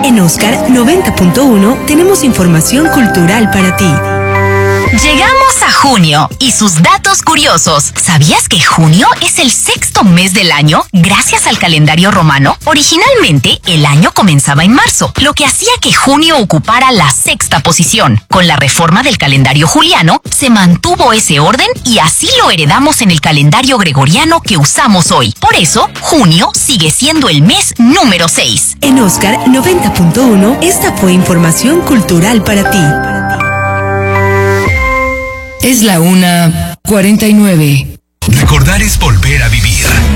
En Oscar 90.1 tenemos información cultural para ti. Llegamos a junio y sus datos curiosos. ¿Sabías que junio es el sexto mes del año gracias al calendario romano? Originalmente, el año comenzaba en marzo, lo que hacía que junio ocupara la sexta posición. Con la reforma del calendario juliano, se mantuvo ese orden y así lo heredamos en el calendario gregoriano que usamos hoy. Por eso, junio sigue siendo el mes número 6. En Oscar 90.1, esta fue información cultural para ti. Es la 1:49. Recordar es volver